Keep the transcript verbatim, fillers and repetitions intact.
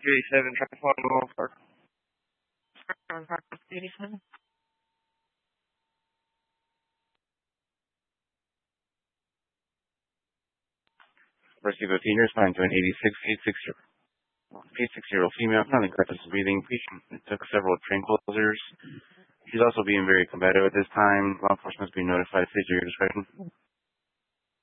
eighty-seven, try to follow for eighty-seven. Receive a senior assigned to an eighty-six eight sixty. P six-year-old female, not aggressive breathing. Patient took several tranquilizers. She's also being very combative at this time. Law enforcement must be notified. Please do your discretion.